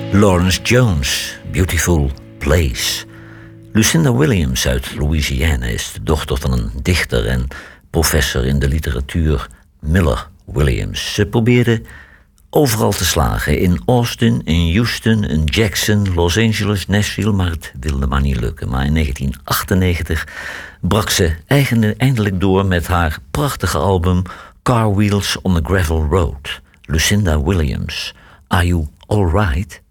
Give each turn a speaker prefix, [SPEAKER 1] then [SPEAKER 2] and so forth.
[SPEAKER 1] Lawrence Jones, Beautiful Place. Lucinda Williams uit Louisiana is de dochter van een dichter en professor in de literatuur, Miller Williams. Ze probeerde overal te slagen. In Austin, in Houston, in Jackson, Los Angeles, Nashville, maar het wilde maar niet lukken. Maar in 1998 brak ze eindelijk door met haar prachtige album Car Wheels on the Gravel Road. Lucinda Williams, Are You Alright?